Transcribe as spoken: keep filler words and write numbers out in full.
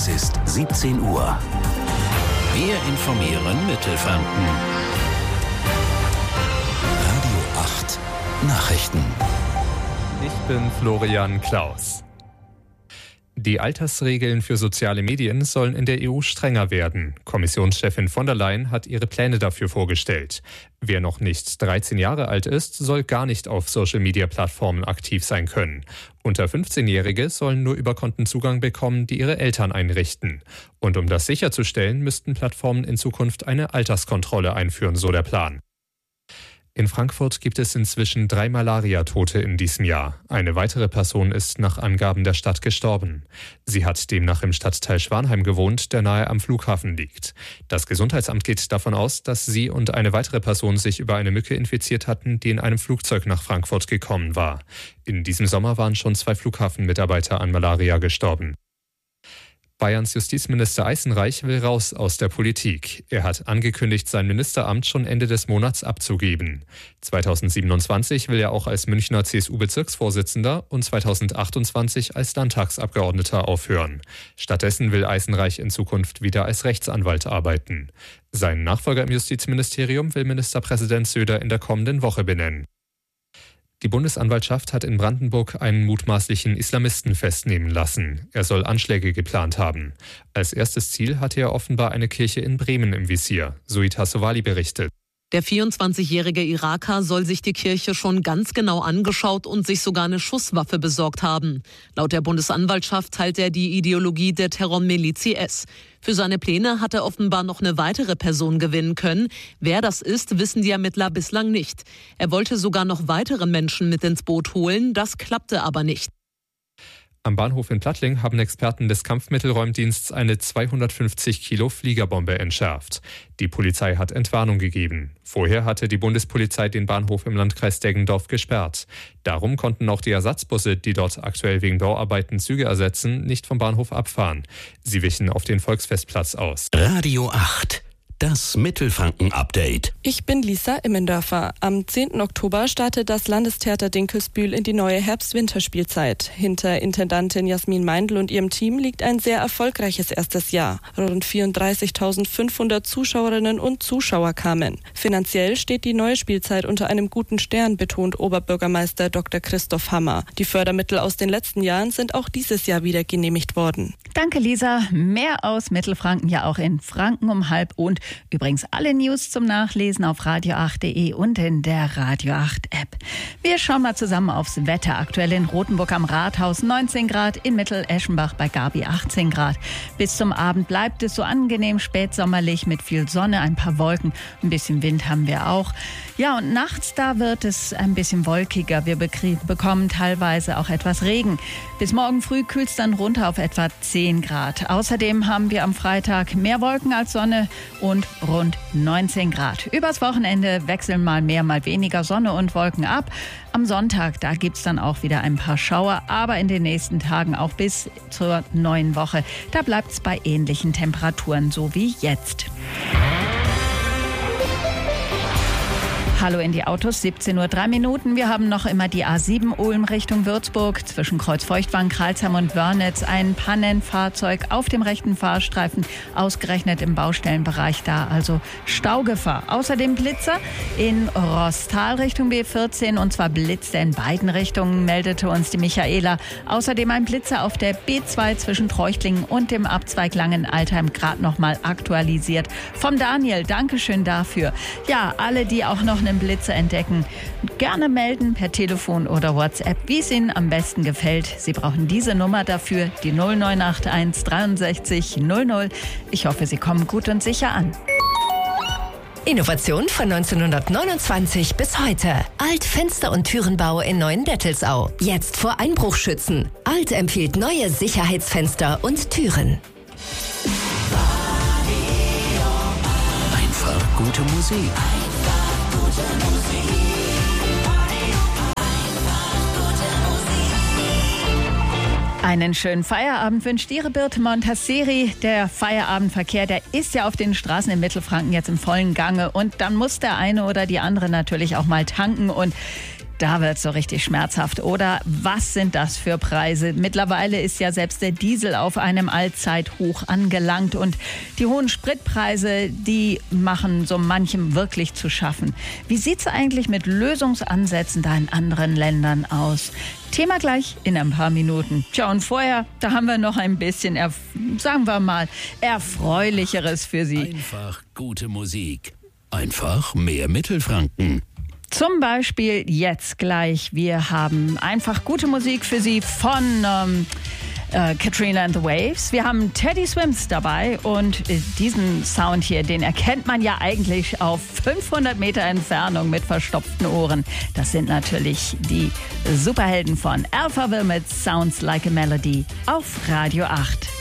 Es ist siebzehn Uhr. Wir informieren Mittelfranken. Radio acht Nachrichten. Ich bin Florian Klaus. Die Altersregeln für soziale Medien sollen in der E U strenger werden. Kommissionschefin von der Leyen hat ihre Pläne dafür vorgestellt. Wer noch nicht dreizehn Jahre alt ist, soll gar nicht auf Social-Media-Plattformen aktiv sein können. Unter fünfzehnjährige sollen nur über Konten Zugang bekommen, die ihre Eltern einrichten. Und um das sicherzustellen, müssten Plattformen in Zukunft eine Alterskontrolle einführen, so der Plan. In Frankfurt gibt es inzwischen drei Malaria-Tote in diesem Jahr. Eine weitere Person ist nach Angaben der Stadt gestorben. Sie hat demnach im Stadtteil Schwanheim gewohnt, der nahe am Flughafen liegt. Das Gesundheitsamt geht davon aus, dass sie und eine weitere Person sich über eine Mücke infiziert hatten, die in einem Flugzeug nach Frankfurt gekommen war. In diesem Sommer waren schon zwei Flughafenmitarbeiter an Malaria gestorben. Bayerns Justizminister Eisenreich will raus aus der Politik. Er hat angekündigt, sein Ministeramt schon Ende des Monats abzugeben. zweitausendsiebenundzwanzig will er auch als Münchner C S U-Bezirksvorsitzender und zweitausendachtundzwanzig als Landtagsabgeordneter aufhören. Stattdessen will Eisenreich in Zukunft wieder als Rechtsanwalt arbeiten. Seinen Nachfolger im Justizministerium will Ministerpräsident Söder in der kommenden Woche benennen. Die Bundesanwaltschaft hat in Brandenburg einen mutmaßlichen Islamisten festnehmen lassen. Er soll Anschläge geplant haben. Als erstes Ziel hatte er offenbar eine Kirche in Bremen im Visier. Zoe Tassovali berichtet. Der vierundzwanzigjährige Iraker soll sich die Kirche schon ganz genau angeschaut und sich sogar eine Schusswaffe besorgt haben. Laut der Bundesanwaltschaft teilt er die Ideologie der Terrormiliz I S. Für seine Pläne hat er offenbar noch eine weitere Person gewinnen können. Wer das ist, wissen die Ermittler bislang nicht. Er wollte sogar noch weitere Menschen mit ins Boot holen, das klappte aber nicht. Am Bahnhof in Plattling haben Experten des Kampfmittelräumdienstes eine zweihundertfünfzig Kilo Fliegerbombe entschärft. Die Polizei hat Entwarnung gegeben. Vorher hatte die Bundespolizei den Bahnhof im Landkreis Deggendorf gesperrt. Darum konnten auch die Ersatzbusse, die dort aktuell wegen Bauarbeiten Züge ersetzen, nicht vom Bahnhof abfahren. Sie wichen auf den Volksfestplatz aus. Radio acht. Das Mittelfranken-Update. Ich bin Lisa Immendörfer. Am zehnten Oktober startet das Landestheater Dinkelsbühl in die neue Herbst-Winterspielzeit. Hinter Intendantin Jasmin Meindl und ihrem Team liegt ein sehr erfolgreiches erstes Jahr. Rund vierunddreißigtausendfünfhundert Zuschauerinnen und Zuschauer kamen. Finanziell steht die neue Spielzeit unter einem guten Stern, betont Oberbürgermeister Doktor Christoph Hammer. Die Fördermittel aus den letzten Jahren sind auch dieses Jahr wieder genehmigt worden. Danke, Lisa. Mehr aus Mittelfranken ja auch in Franken um halb und übrigens alle News zum Nachlesen auf radio acht punkt de und in der Radio acht App. Wir schauen mal zusammen aufs Wetter. Aktuell in Rothenburg am Rathaus neunzehn Grad, in Mittel-Eschenbach bei Gabi achtzehn Grad. Bis zum Abend bleibt es so angenehm spätsommerlich mit viel Sonne, ein paar Wolken, ein bisschen Wind haben wir auch. Ja, und nachts, da wird es ein bisschen wolkiger. Wir bekommen teilweise auch etwas Regen. Bis morgen früh kühlt es dann runter auf etwa zehn Grad. Außerdem haben wir am Freitag mehr Wolken als Sonne und rund neunzehn Grad. Übers Wochenende wechseln mal mehr, mal weniger Sonne und Wolken ab. Am Sonntag, da gibt es dann auch wieder ein paar Schauer, aber in den nächsten Tagen auch bis zur neuen Woche. Da bleibt es bei ähnlichen Temperaturen, so wie jetzt. Hallo in die Autos, siebzehn Uhr drei Minuten. Wir haben noch immer die A sieben Ulm Richtung Würzburg. Zwischen Kreuzfeuchtwang, Kralsheim und Wörnitz ein Pannenfahrzeug auf dem rechten Fahrstreifen. Ausgerechnet im Baustellenbereich da, also Staugefahr. Außerdem Blitzer in Rostal Richtung B vierzehn. Und zwar blitzt er in beiden Richtungen, meldete uns die Michaela. Außerdem ein Blitzer auf der B zwei zwischen Treuchtlingen und dem Abzweig Langenaltheim, gerade nochmal aktualisiert. Vom Daniel, Dankeschön dafür. Ja, alle, die auch noch einen Blitzer entdecken, gerne melden per Telefon oder WhatsApp, wie es Ihnen am besten gefällt. Sie brauchen diese Nummer dafür, die null neun acht eins dreiundsechzig null null. Ich hoffe, Sie kommen gut und sicher an. Innovation von neunzehnhundertneunundzwanzig bis heute. Alt Fenster- und Türenbau in Neuendettelsau. Jetzt vor Einbruch schützen. Alt empfiehlt neue Sicherheitsfenster und Türen. Einfach gute Musik. Einen schönen Feierabend wünscht Ihre Birte Montasseri. Der Feierabendverkehr, der ist ja auf den Straßen in Mittelfranken jetzt im vollen Gange. Und dann muss der eine oder die andere natürlich auch mal tanken. Und Da wird es so richtig schmerzhaft. Oder was sind das für Preise? Mittlerweile ist ja selbst der Diesel auf einem Allzeithoch angelangt. Und die hohen Spritpreise, die machen so manchem wirklich zu schaffen. Wie sieht es eigentlich mit Lösungsansätzen da in anderen Ländern aus? Thema gleich in ein paar Minuten. Tja, und vorher, da haben wir noch ein bisschen, sagen wir mal, Erfreulicheres für Sie. Einfach gute Musik. Einfach mehr Mittelfranken. Zum Beispiel jetzt gleich. Wir haben einfach gute Musik für Sie von ähm, äh, Katrina and the Waves. Wir haben Teddy Swims dabei und äh, diesen Sound hier, den erkennt man ja eigentlich auf fünfhundert Meter Entfernung mit verstopften Ohren. Das sind natürlich die Superhelden von Alphaville mit Sounds Like a Melody auf Radio acht.